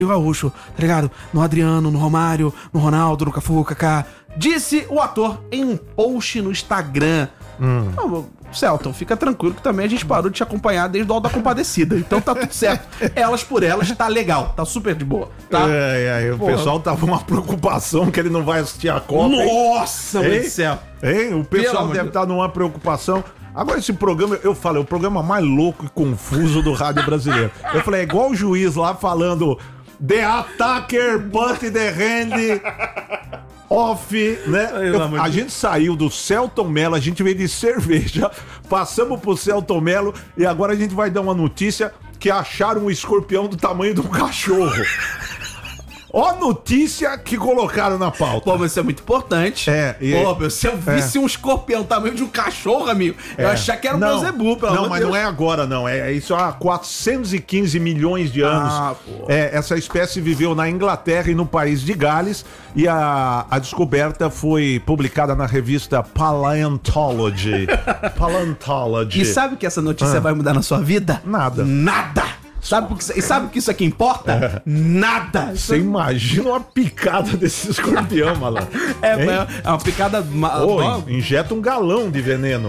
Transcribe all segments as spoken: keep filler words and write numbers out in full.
Gaúcho, tá ligado? No Adriano, no Romário, no Ronaldo, no Cafu, Kaká. Disse o ator em um post no Instagram. Hum. Não, Celton, fica tranquilo que também a gente parou de te acompanhar desde o Auto da Compadecida. Então tá tudo certo. Elas por elas, tá legal. Tá super de boa. Tá? É, é, o Porra. pessoal tava uma preocupação que ele não vai assistir a Copa. Nossa, hein? meu do céu. Hein? O pessoal deve estar numa preocupação. Agora esse programa, eu falei, é o programa mais louco e confuso do rádio brasileiro. Eu falei, é igual o juiz lá falando The attacker put the hand off, né? Eu, a gente saiu do Celton Mello, a gente veio de cerveja, passamos pro Celton Mello e agora a gente vai dar uma notícia que acharam um escorpião do tamanho de um cachorro. Ó a notícia que colocaram na pauta. Pô, mas isso é muito importante. É. E... Pô, meu, se eu visse é. um escorpião tamanho de um cachorro, amigo, é. eu ia achar que era um Beelzebub, pelo Não, mas Deus. Não é agora, não. É, é isso há quatrocentos e quinze milhões de anos. Ah, pô. É, essa espécie viveu na Inglaterra e no país de Gales. E a, a descoberta foi publicada na revista Paleontology. Paleontology. E sabe que essa notícia ah. vai mudar na sua vida? Nada. Nada! Sabe, porque, e sabe o que isso aqui importa? É. Nada! Você imagina uma picada desse escorpião, malandro. É, é uma picada... Oh, injeta um galão de veneno.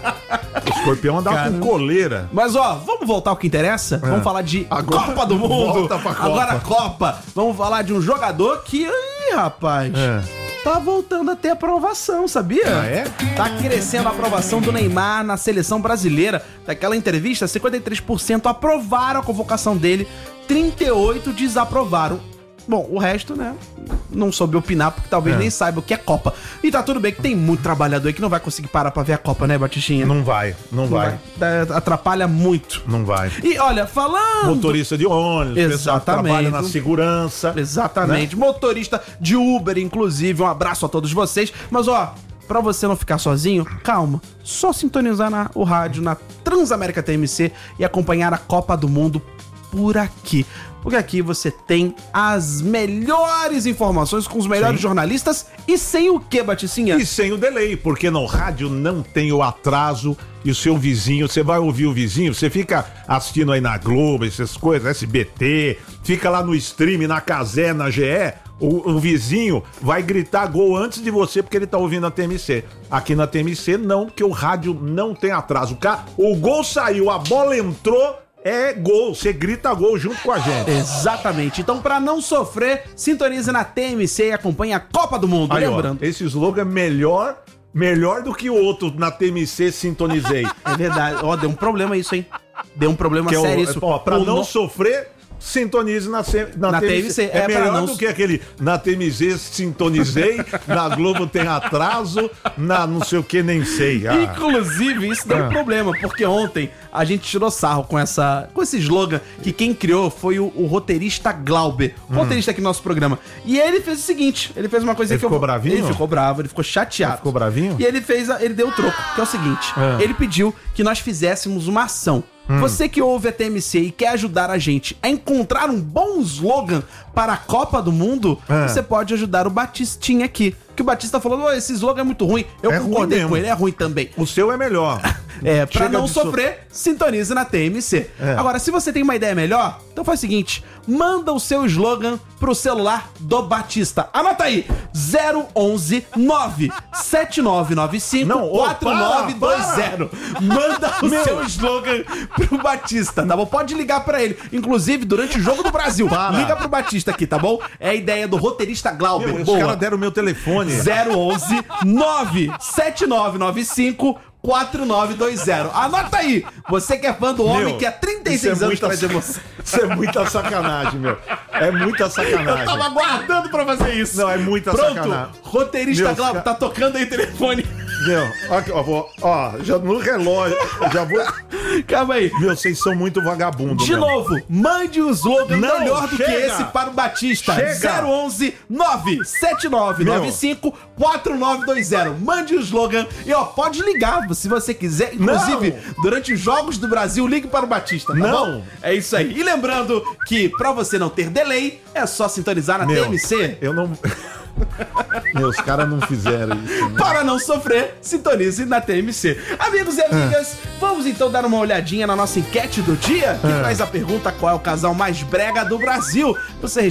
O escorpião anda com coleira. Mas ó, vamos voltar ao que interessa? É. Vamos falar de agora, Copa do Mundo. Volta pra Copa. Agora Copa. Vamos falar de um jogador que... Ih, rapaz... É. Tá voltando a ter aprovação, sabia? Ah, é? Tá crescendo a aprovação do Neymar na seleção brasileira. Daquela entrevista, cinquenta e três por cento aprovaram a convocação dele, trinta e oito por cento desaprovaram. Bom, o resto, né, não soube opinar, porque talvez é. nem saiba o que é Copa. E tá tudo bem que tem muito trabalhador aí que não vai conseguir parar pra ver a Copa, né, Batistinha? Não vai, não, não vai. vai. Atrapalha muito. Não vai. E olha, falando... Motorista de ônibus, pessoal que trabalha na segurança. Exatamente. Né? Motorista de Uber, inclusive. Um abraço a todos vocês. Mas, ó... Pra você não ficar sozinho, calma. Só sintonizar na, o rádio na Transamérica T M C e acompanhar a Copa do Mundo por aqui. Porque aqui você tem as melhores informações com os melhores Sim. jornalistas e sem o que, Baticinha? E sem o delay, porque no rádio não tem o atraso e o seu vizinho, você vai ouvir o vizinho, você fica assistindo aí na Globo, essas coisas, S B T, fica lá no stream, na Cazé, na G E, o, o vizinho vai gritar gol antes de você porque ele tá ouvindo a T M C. Aqui na T M C não, porque o rádio não tem atraso. O, cara, o gol saiu, a bola entrou, é gol, você grita gol junto com a gente. Exatamente. Então, pra não sofrer, sintonize na T M C e acompanhe a Copa do Mundo. Aí, lembrando. Ó, esse slogan é melhor, melhor do que o outro na T M C sintonizei. É verdade. Ó, deu um problema isso, hein? Deu um problema que sério é o, isso. Ó, pra o não no... sofrer... Sintonize na, na, na T M C. É, é melhor não... do que aquele na T M C sintonizei, na Globo tem atraso, na não sei o que nem sei. Ah. Inclusive, isso deu ah. um problema, porque ontem a gente tirou sarro com, essa, com esse slogan que quem criou foi o, o roteirista Glauber, hum. roteirista aqui do nosso programa. E ele fez o seguinte, ele fez uma coisa ele que ficou eu... bravinho? Ele ficou bravo, ele ficou chateado. Ele ficou bravinho? E ele fez, a, ele deu o troco, que é o seguinte, ah. ele pediu que nós fizéssemos uma ação. Hum. Você que ouve a T M C e quer ajudar a gente a encontrar um bom slogan para a Copa do Mundo, é. você pode ajudar o Batistinha aqui. Que o Batista falou, oh, esse slogan é muito ruim. Eu é concordei ruim com ele, é ruim também. O seu é melhor. É, pra Chega não sofrer, so... sintonize na T M C. É. Agora, se você tem uma ideia melhor, então faz o seguinte, manda o seu slogan pro celular do Batista. Anota aí, zero onze nove sete nove nove cinco quatro nove dois zero. Manda o Meu. seu slogan pro Batista, tá bom? Pode ligar pra ele. Inclusive, durante o Jogo do Brasil, para. liga pro Batista aqui, tá bom? É a ideia do roteirista Glauber. Meu, os caras deram o meu telefone. zero onze nove sete nove nove cinco quatro nove dois zero. Anota aí! Você que é fã do homem meu, que há trinta e seis é anos traz emoção. Isso é muita sacanagem, meu. É muita sacanagem. Eu tava aguardando pra fazer isso. Não, é muita Pronto, sacanagem. Roteirista Glauber, tá tocando aí o telefone. Meu, aqui, ó, vou, ó, já no relógio, já vou... Calma aí. Meu, vocês são muito vagabundos. De meu. novo, mande um slogan Não, melhor do chega. que esse para o Batista. Chega. zero onze nove sete nove nove cinco quatro nove dois zero. Mande o slogan e, ó, pode ligar se você quiser. Inclusive, Não. durante os Jogos do Brasil, ligue para o Batista, tá Não. bom? É isso aí. E lembrando que, pra você não ter delay, é só sintonizar na meu, T M C. Eu não... Meu, os caras não fizeram isso. Né? Para não sofrer, sintonize na T M C. Amigos e amigas, ah. vamos então dar uma olhadinha na nossa enquete do dia, que ah. traz a pergunta: qual é o casal mais brega do Brasil? Você